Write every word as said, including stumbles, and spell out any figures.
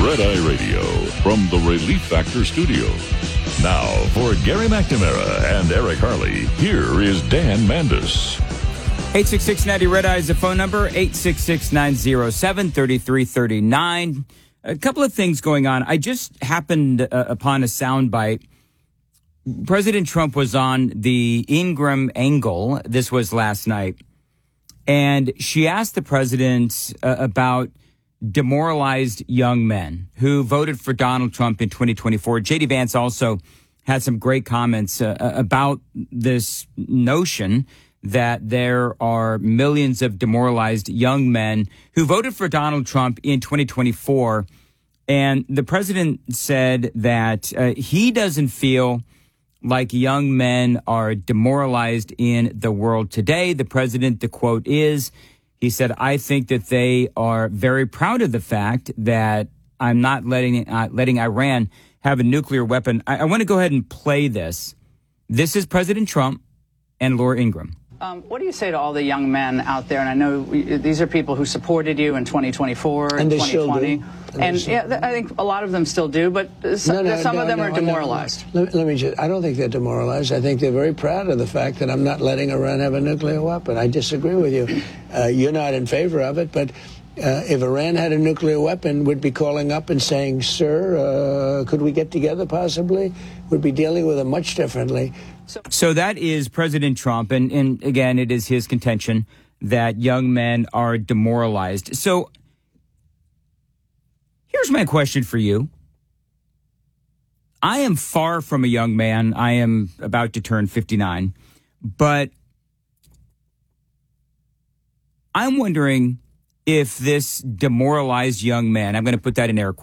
Red Eye Radio from the Relief Factor Studios. Now, for Gary McNamara and Eric Harley, here is Dan Mandis. eight six six ninety Red Eye is the phone number, eight six six, nine oh seven, three three three nine. A couple of things going on. I just happened uh, upon a soundbite. President Trump was on the Ingraham Angle. This was last night. And she asked the president uh, about demoralized young men who voted for Donald Trump in twenty twenty-four. J D. Vance also had some great comments uh, about this notion that there are millions of demoralized young men who voted for Donald Trump in twenty twenty-four. And the president said that uh, he doesn't feel like young men are demoralized in the world today. The president, the quote is, he said, I think that they are very proud of the fact that I'm not letting uh, letting Iran have a nuclear weapon. I, I want to go ahead and play this. This is President Trump and Laura Ingraham. Um, what do you say to all the young men out there? And I know we, these are people who supported you in twenty twenty-four and, and twenty twenty. Still do. And, and yeah, I think a lot of them still do, but some, no, no, some no, of them no, are demoralized. No, no. Let, let me just, I don't think they're demoralized. I think they're very proud of the fact that I'm not letting Iran have a nuclear weapon. I disagree with you. Uh, you're not in favor of it, but uh, if Iran had a nuclear weapon, we'd be calling up and saying, sir, uh, could we get together possibly? We'd be dealing with it much differently. So, so that is President Trump. And, and again, it is his contention that young men are demoralized. So here's my question for you. I am far from a young man. I am about to turn fifty-nine. But I'm wondering if this demoralized young man, I'm going to put that in air quotes,